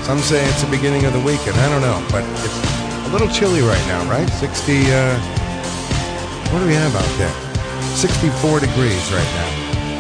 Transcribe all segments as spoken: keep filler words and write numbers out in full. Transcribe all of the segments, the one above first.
Some say it's the beginning of the weekend. I don't know, but it's a little chilly right now, right? sixty, uh, what do we have out there? sixty-four degrees right now.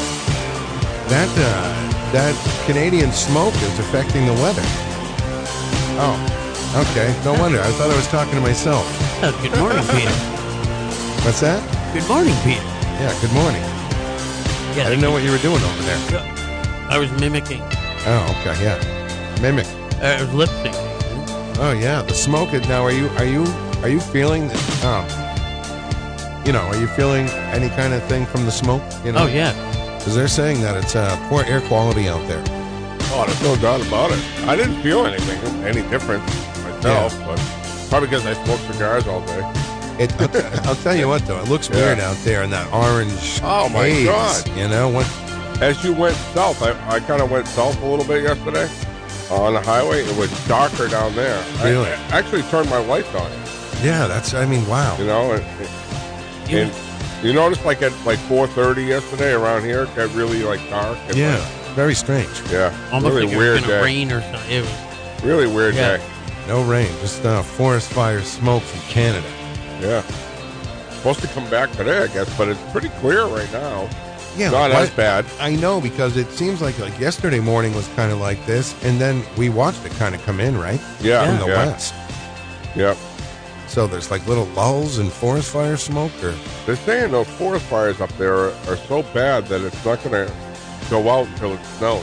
That, uh, that Canadian smoke is affecting the weather. Oh, okay. No wonder. I thought I was talking to myself. Oh, good morning, Peter. What's that? Good morning, Peter. Yeah, good morning. Yeah, I didn't know what you were doing over there. I was mimicking. Oh, okay, yeah. Mimic. Uh, I was lip syncing. Oh yeah, the smoke. It now. Are you are you are you feeling? Um, you know, are you feeling any kind of thing from the smoke? You know? Oh yeah. Because they're saying that it's uh, poor air quality out there. Oh, there's no doubt about it. I didn't feel anything, any different myself, Yeah. but probably because I smoke cigars all day. It, I'll, t- I'll tell you what, though, it looks Yeah. weird out there in that orange Oh, my haze, God. You know what? As you went south, I, I kind of went south a little bit yesterday uh, on the highway. It was darker down there. Really? I, I actually turned my lights on. Yeah, that's. I mean, wow. You know, and, You- and you noticed like at like four thirty yesterday around here, it got really like dark. And Yeah, like, very strange. yeah, Almost really like it weird was going to day. rain or something. It was, Really weird Yeah. day. No rain, just uh, forest fire smoke from Canada. Yeah. Supposed to come back today, I guess, but it's pretty clear right now. Yeah, Not like, as bad. I know, because it seems like like yesterday morning was kind of like this, and then we watched it kind of come in, right? Yeah, From the yeah. west. Yeah. So there's like little lulls in forest fire smoke, or They're saying those forest fires up there are, are so bad that it's not going to go out until it snows.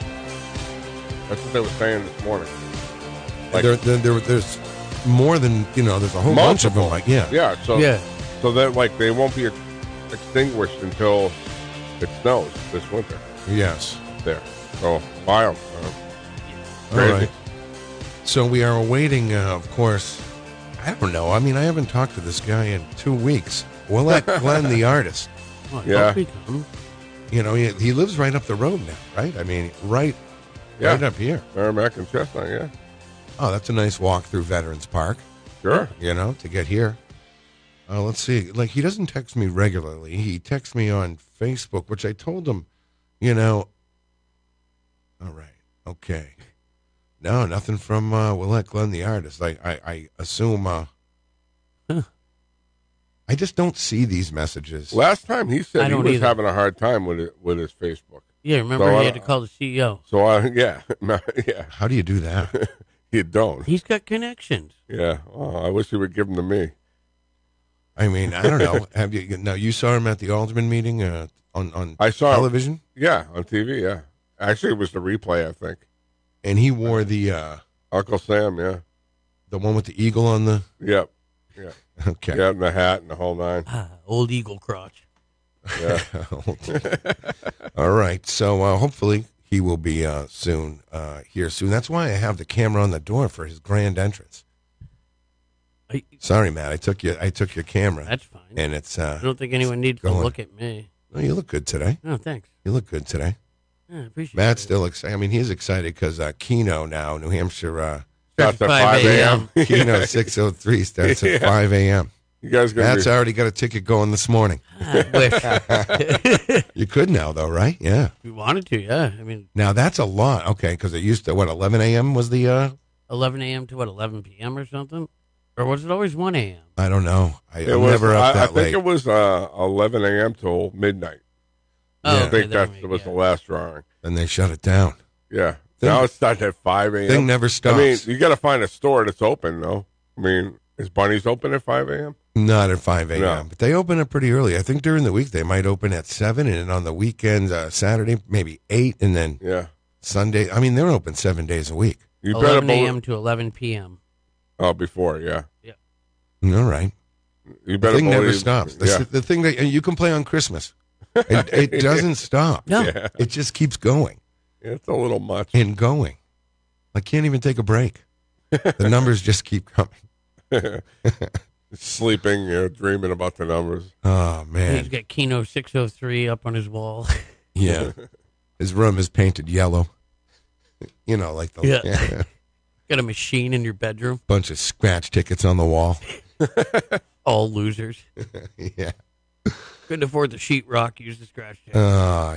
That's what they were saying this morning. Like, there, there, there, there's more than you know. There's a whole bunch of them. Like yeah, yeah, so yeah. so that like they won't be extinguished until it snows this winter yes. there. So wild. Uh, All crazy. right. So we are awaiting, uh, of course. I don't know. I mean, I haven't talked to this guy in two weeks. We'll let Glenn, the artist. Well, Yeah. hope he comes. You know, he, he lives right up the road now, right? I mean, right, Yeah. right up here. Merrimack and Chestnut, yeah. Oh, that's a nice walk through Veterans Park. Sure. You know, to get here. Uh, let's see. Like, he doesn't text me regularly. He texts me on Facebook, which I told him, you know. All right. Okay. No, nothing from uh, Willette Glenn, the artist. I, I, I assume. Uh, Huh. I just don't see these messages. Last time he I said he don't was either. having a hard time with it, with his Facebook. Yeah, remember So, he uh, had to call the C E O. So I yeah, yeah, How do you do that? you don't. He's got connections. Yeah. Oh, I wish he would give them to me. I mean, I don't know. Have you? No, you saw him at the Alderman meeting uh, on on I saw him. television, Yeah, on T V. Yeah. Actually, it was the replay. I think and he wore the uh, Uncle Sam. Yeah. the one with the eagle on the. Yep. Yeah. Okay. Yeah, and the hat and the whole nine. Ah, old eagle crotch. Yeah. All right. So uh, hopefully he will be uh, soon uh, here soon. That's why I have the camera on the door for his grand entrance. I, Sorry, Matt. I took you. I took your camera, that's fine. and it's. Uh, I don't think anyone needs to going. look at me. oh, you look good today. Oh, thanks. You look good today. Yeah, I appreciate Matt's it. still excited. I mean, he's excited because uh, Keno now, New Hampshire. Uh, Starts at five five a.m. Keno six oh three starts Yeah. at five a.m. You guys gonna Matt's be, already got a ticket going this morning. I wish You could now, though, right? Yeah. we wanted to. Yeah, I mean, Now that's a lot. Okay, because it used to what eleven a.m. was the. Uh, eleven a.m. to what eleven p.m. or something, or was it always one a.m.? I don't know. I, it I'm was, never up I, I that think late. it was uh, eleven a.m. till midnight. Oh, Yeah. I okay, think there that we- was yeah. the last drawing. And they shut it down. Yeah. Thing- now it's starting at five a.m. Thing never I stops. mean, you got to find a store that's open, though. I mean, is Bunny's open at five a.m.? Not at five a.m. No. But they open it pretty early. I think during the week they might open at seven, and then on the weekends, uh, Saturday maybe eight, and then Yeah. Sunday. I mean, they're open seven days a week. You better eleven believe. a.m. to eleven p.m. Oh, before, yeah. All right. You The better thing never believe- stops. The, Yeah. the thing that and you can play on Christmas. It, it doesn't stop. No, Yeah. It just keeps going It's a little much. and going. I can't even take a break. The numbers just keep coming. Sleeping, you know, dreaming about the numbers. Oh he's man, got Keno six oh three up on his wall. yeah. His room is painted yellow. You know, like the Yeah. Got a machine in your bedroom. bunch of scratch tickets on the wall. All losers. Yeah. Couldn't afford the sheetrock. Use the scratch. Uh,